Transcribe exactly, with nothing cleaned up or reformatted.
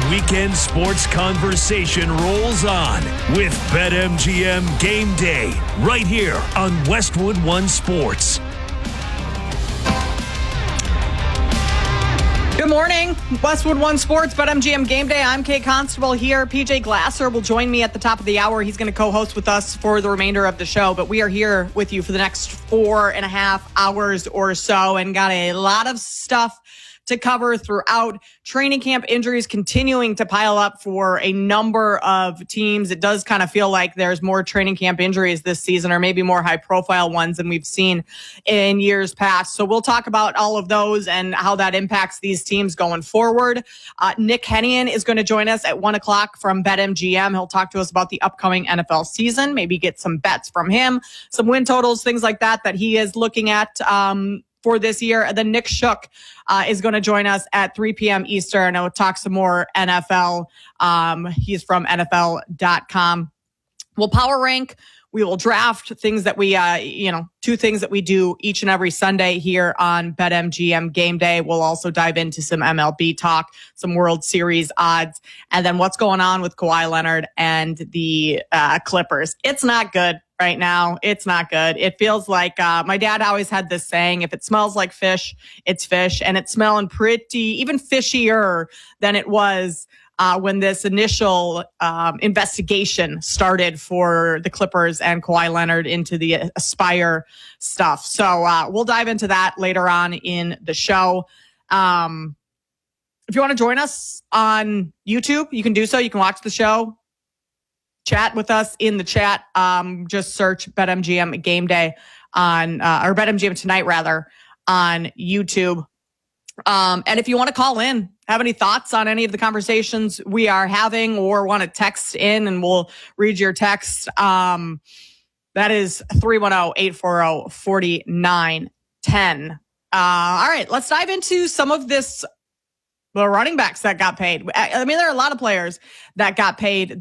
weekend sports conversation rolls on with BetMGM Game Day right here on Westwood One Sports. Good morning, Westwood One Sports, BetMGM Game Day. I'm Kate Constable here. P J Glasser will join me at the top of the hour. He's going to co-host with us for the remainder of the show, but we are here with you for the next four and a half hours or so and got a lot of stuff to cover throughout. Training camp injuries continuing to pile up for a number of teams. It does kind of feel like there's more training camp injuries this season, or maybe more high profile ones than we've seen in years past. So we'll talk about all of those and how that impacts these teams going forward. Uh, Nick Hennigan is going to join us at one o'clock from BetMGM. He'll talk to us about the upcoming N F L season, maybe get some bets from him, some win totals, things like that, that he is looking at, um, for this year. And then Nick Shook uh, is going to join us at three p.m. Eastern. And we'll talk some more N F L. Um, he's from N F L dot com. We'll power rank. We will draft things that we, uh, you know, two things that we do each and every Sunday here on BetMGM Game Day. We'll also dive into some M L B talk, some World Series odds, and then what's going on with Kawhi Leonard and the uh, Clippers. It's not good right now. It's not good. It feels like uh, my dad always had this saying, if it smells like fish, it's fish. And it's smelling pretty, even fishier than it was Uh, when this initial um, investigation started for the Clippers and Kawhi Leonard into the Aspire stuff. So uh, we'll dive into that later on in the show. Um, if you want to join us on YouTube, you can do so. You can watch the show, chat with us in the chat. Um, just search BetMGM Game Day on, uh, or BetMGM Tonight rather, on YouTube. Um, and if you want to call in, have any thoughts on any of the conversations we are having, or want to text in and we'll read your text, um, that is three one zero, eight four zero, four nine one zero. Uh, all right, let's dive into some of this, the running backs that got paid. I mean, there are a lot of players that got paid